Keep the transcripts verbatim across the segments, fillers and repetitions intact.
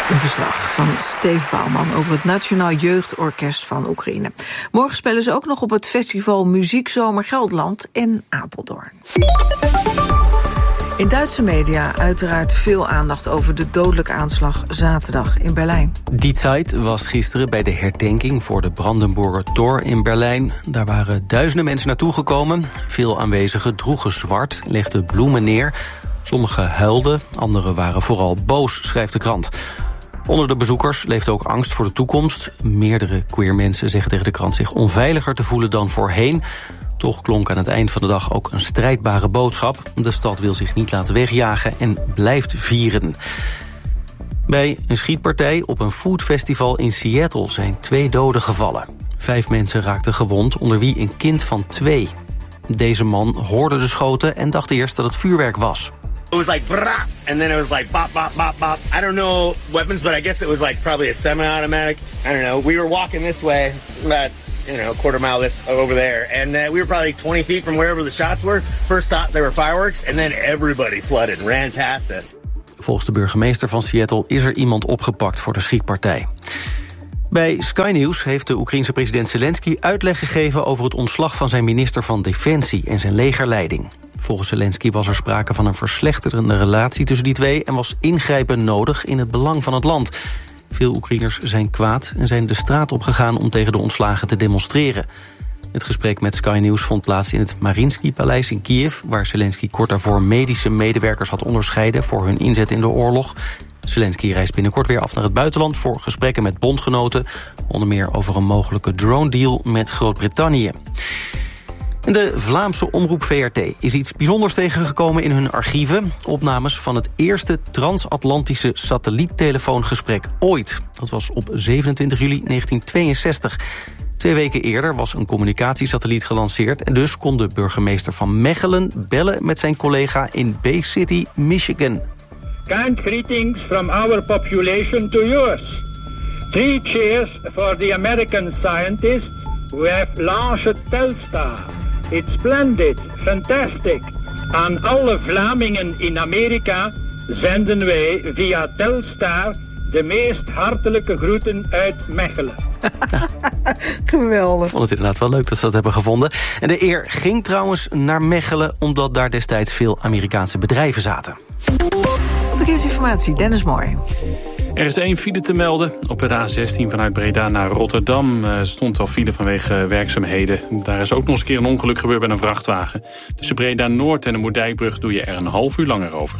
Een verslag van Steve Bouwman over het Nationaal Jeugdorkest van Oekraïne. Morgen spelen ze ook nog op het festival Muziekzomer Gelderland in Apeldoorn. In Duitse media uiteraard veel aandacht over de dodelijke aanslag zaterdag in Berlijn. Die tijd was gisteren bij de herdenking voor de Brandenburger Tor in Berlijn. Daar waren duizenden mensen naartoe gekomen. Veel aanwezigen droegen zwart, legden bloemen neer. Sommigen huilden, anderen waren vooral boos, schrijft de krant. Onder de bezoekers leeft ook angst voor de toekomst. Meerdere queer mensen zeggen tegen de krant zich onveiliger te voelen dan voorheen. Toch klonk aan het eind van de dag ook een strijdbare boodschap. De stad wil zich niet laten wegjagen en blijft vieren. Bij een schietpartij op een foodfestival in Seattle zijn twee doden gevallen. Vijf mensen raakten gewond, onder wie een kind van twee. Deze man hoorde de schoten en dacht eerst dat het vuurwerk was. It was like brah, and then it was like bop, bop, bop, bop. I don't know weapons, but I guess it was like probably a semi-automatic. I don't know. We were walking this way, about, you know, a quarter mile this over there, and uh, we were probably twenty feet from wherever the shots were. First thought they were fireworks, and then everybody flooded and ran past us. Volgens de burgemeester van Seattle is er iemand opgepakt voor de schietpartij. Bij Sky News heeft de Oekraïense president Zelensky uitleg gegeven over het ontslag van zijn minister van Defensie en zijn legerleiding. Volgens Zelensky was er sprake van een verslechterende relatie tussen die twee en was ingrijpen nodig in het belang van het land. Veel Oekraïners zijn kwaad en zijn de straat opgegaan om tegen de ontslagen te demonstreren. Het gesprek met Sky News vond plaats in het Mariinsky-paleis in Kiev, waar Zelensky kort daarvoor medische medewerkers had onderscheiden voor hun inzet in de oorlog. Zelensky reist binnenkort weer af naar het buitenland voor gesprekken met bondgenoten, onder meer over een mogelijke drone-deal met Groot-Brittannië. De Vlaamse omroep V R T is iets bijzonders tegengekomen in hun archieven. Opnames van het eerste transatlantische satelliettelefoongesprek ooit. Dat was op zevenentwintig juli negentien tweeënzestig. Twee weken eerder was een communicatiesatelliet gelanceerd en dus kon de burgemeester van Mechelen bellen met zijn collega in Bay City, Michigan. Kind greetings from our population to yours. Three cheers for the American scientists who have launched Telstar. It's splendid, fantastic. Aan alle Vlamingen in Amerika zenden wij via Telstar de meest hartelijke groeten uit Mechelen. Geweldig. Ik vond het inderdaad wel leuk dat ze dat hebben gevonden. En de eer ging trouwens naar Mechelen, omdat daar destijds veel Amerikaanse bedrijven zaten. Verkeersinformatie, Dennis Mooi. Er is één file te melden. Op de A zestien vanuit Breda naar Rotterdam uh, stond al file vanwege werkzaamheden. Daar is ook nog eens een keer een ongeluk gebeurd met een vrachtwagen. Tussen Breda Noord en de Moerdijkbrug doe je er een half uur langer over.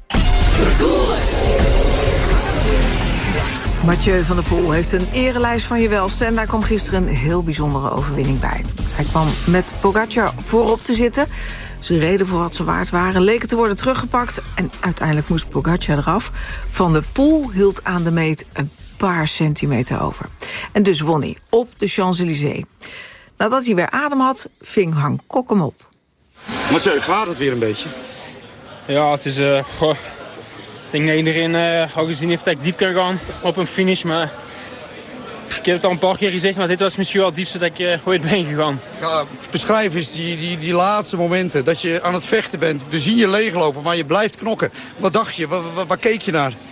Mathieu van der Poel heeft een erelijst van je welste en daar kwam gisteren een heel bijzondere overwinning bij. Hij kwam met Pogacar voorop te zitten. Ze reden voor wat ze waard waren, leken te worden teruggepakt en uiteindelijk moest Pogacar eraf. Van der Poel hield aan de meet een paar centimeter over. En dus won hij op de Champs-Élysées. Nadat hij weer adem had, ving Han Kok hem op. Mathieu, gaat het weer een beetje? Ja, het is... Uh, goh. Ik denk dat iedereen uh, al gezien heeft dat ik diep kan gaan op een finish, maar... Ik heb het al een paar keer gezegd, maar dit was misschien wel het diepste dat ik uh, ooit ben gegaan. Ja, beschrijf eens die, die, die laatste momenten, dat je aan het vechten bent. We zien je leeglopen, maar je blijft knokken. Wat dacht je? Waar, waar, waar keek je naar?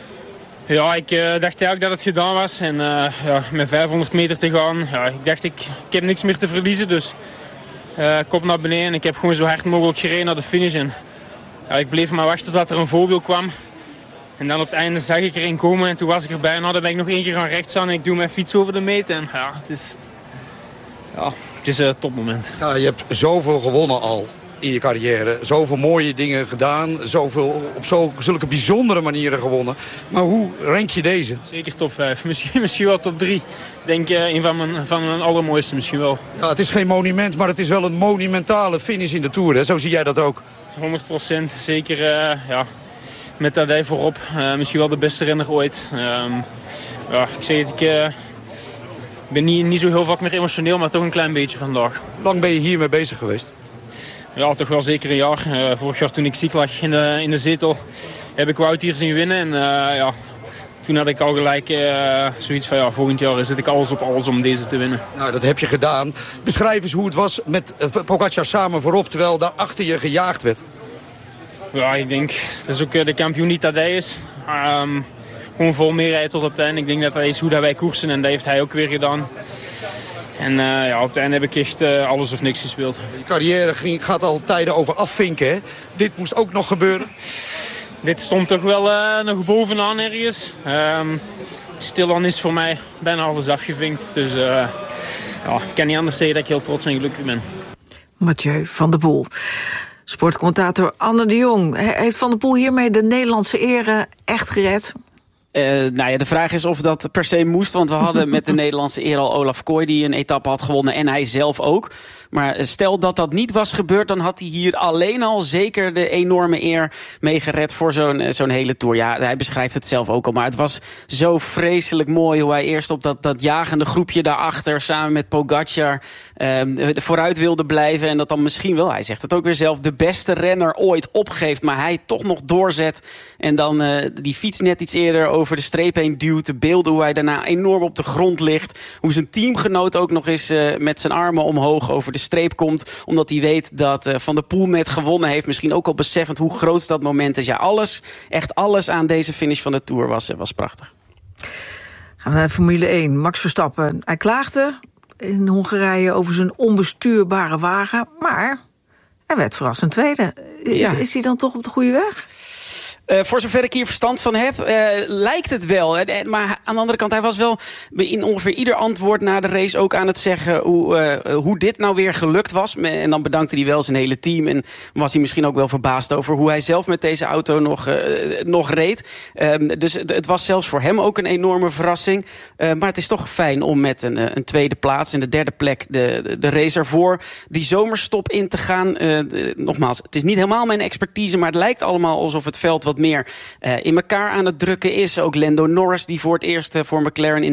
Ja, ik uh, dacht eigenlijk dat het gedaan was. En uh, ja, met vijfhonderd meter te gaan, ja, ik dacht ik, ik heb niks meer te verliezen. Dus uh, kop naar beneden. Ik heb gewoon zo hard mogelijk gereden naar de finish. En, ja, ik bleef maar wachten tot er een vogel kwam. En dan op het einde zag ik erin komen en toen was ik erbij. En dan ben ik nog één keer gaan rechts aan en ik doe mijn fiets over de meet. En ja, het is, ja, het is een topmoment. Ja, je hebt zoveel gewonnen al in je carrière. Zoveel mooie dingen gedaan. Zoveel op zo, zulke bijzondere manieren gewonnen. Maar hoe rank je deze? Zeker top vijf. Misschien, misschien wel top drie. Ik denk uh, een van mijn, van mijn allermooiste misschien wel. Ja, het is geen monument, maar het is wel een monumentale finish in de Tour. Hè? Zo zie jij dat ook? honderd procent. Zeker, uh, ja... Met Tadej voorop. Uh, misschien wel de beste renner ooit. Uh, ja, ik zeg het, ik uh, ben niet, niet zo heel vaak meer emotioneel, maar toch een klein beetje vandaag. Hoe lang ben je hiermee bezig geweest? Ja, toch wel zeker een jaar. Uh, vorig jaar toen ik ziek lag in de, in de zetel, heb ik Wout hier zien winnen. En uh, ja, toen had ik al gelijk uh, zoiets van, ja, volgend jaar zet ik alles op alles om deze te winnen. Nou, dat heb je gedaan. Beschrijf eens hoe het was met uh, Pogacar samen voorop, terwijl daar achter je gejaagd werd. Ja, ik denk, dat is ook de kampioen die Tadej is. Um, gewoon vol meerijden tot op het einde. Ik denk dat dat is hoe dat wij koersen en dat heeft hij ook weer gedaan. En uh, ja, op het einde heb ik echt uh, alles of niks gespeeld. Je carrière ging, gaat al tijden over afvinken, hè? Dit moest ook nog gebeuren. Dit stond toch wel uh, nog bovenaan ergens. Um, Stilaan is voor mij bijna alles afgevinkt. Dus uh, ja, ik kan niet anders zeggen dat ik heel trots en gelukkig ben. Mathieu van der Poel. Sportcommentator Anne de Jong. Heeft Van der Poel hiermee de Nederlandse ere echt gered? Uh, nou ja, de vraag is of dat per se moest. Want we hadden met de Nederlandse eer al Olaf Kooi die een etappe had gewonnen. En hij zelf ook. Maar stel dat dat niet was gebeurd, dan had hij hier alleen al zeker de enorme eer mee gered voor zo'n, zo'n hele Tour. Ja, hij beschrijft het zelf ook al. Maar het was zo vreselijk mooi hoe hij eerst op dat, dat jagende groepje daarachter samen met Pogacar um, vooruit wilde blijven. En dat dan misschien wel, hij zegt het ook weer zelf, de beste renner ooit opgeeft. Maar hij toch nog doorzet. En dan uh, die fiets net iets eerder over de streep heen duwt. De beelden hoe hij daarna enorm op de grond ligt. Hoe zijn teamgenoot ook nog eens uh, met zijn armen omhoog over de streep komt, omdat hij weet dat uh, Van der Poel net gewonnen heeft. Misschien ook al beseffend hoe groot dat moment is. Ja, alles, echt alles aan deze finish van de Tour was, was prachtig. Gaan we naar Formule één. Max Verstappen. Hij klaagde in Hongarije over zijn onbestuurbare wagen, maar hij werd verrassend tweede. Is, ja. is hij dan toch op de goede weg? Uh, voor zover ik hier verstand van heb, uh, lijkt het wel. Uh, maar aan de andere kant, hij was wel in ongeveer ieder antwoord na de race ook aan het zeggen hoe, uh, hoe dit nou weer gelukt was. En dan bedankte hij wel zijn hele team. En was hij misschien ook wel verbaasd over hoe hij zelf met deze auto nog, uh, nog reed. Um, dus het was zelfs voor hem ook een enorme verrassing. Uh, maar het is toch fijn om met een, een tweede plaats en de derde plek de, de, de race ervoor die zomerstop in te gaan. Uh, de, nogmaals, het is niet helemaal mijn expertise, maar het lijkt allemaal alsof het veld wat meer uh, in elkaar aan het drukken is. Ook Lando Norris die voor het eerst uh, voor McLaren in